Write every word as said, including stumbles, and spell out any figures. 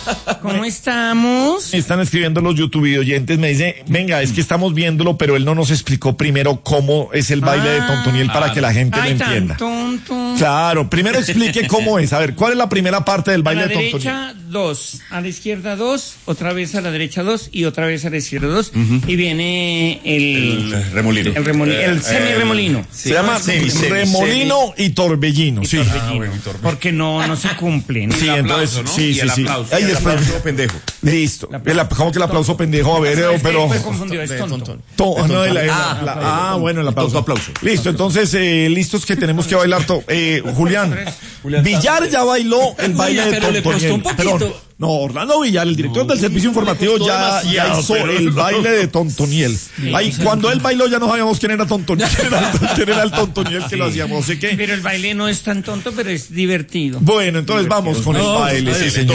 ¿Cómo estamos? Me están escribiendo los YouTube oyentes, me dice, venga, es que estamos viéndolo, pero él no nos explicó primero cómo es el baile ah, de Tontoniel para que la gente ay, lo entienda. Tan tonto. Claro, primero explique cómo es. A ver, ¿cuál es la primera parte del baile de Tontoniel? A la derecha dos, a la izquierda dos, otra vez a la derecha dos y otra vez a la izquierda dos. Uh-huh. Y viene el, el remolino. El, remolino, el semi-remolino. Se llama semi, semi, remolino semi. y torbellino. Y sí. torbellino. Ah, bueno, y torbellino. Porque no, no se cumplen. Sí, el entonces, aplauso, ¿no? sí, y sí, el sí. aplauso. Ahí el después, aplauso pendejo. Listo. El, ¿Cómo que el aplauso pendejo? A ver, no, pero... Me confundió, es tonto. To, no, el, el, ah, la, ah, bueno, el aplauso. aplauso. Listo, entonces, eh, listos que tenemos que bailar. To, eh, Julián, Julián Villar ya bailó el baile de Tontoniel. Pero le costó un poquito. Pero, no, Orlando Villar, el director no, del servicio informativo, ya, ya hizo el baile de Tontoniel. Sí, Ahí, cuando él bailó ya no sabíamos quién era Tontoniel, quién era, quién era el Tontoniel que sí. lo hacíamos. Así que... Pero el baile no es tan tonto, pero es divertido. Bueno, entonces divertido. vamos con no, el baile, sí, señor.